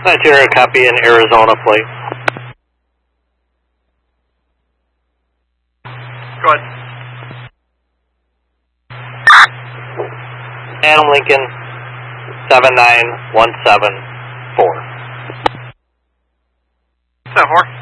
Nigeria, copy an Arizona plate. Go ahead. Adam Lincoln, 79174. 74.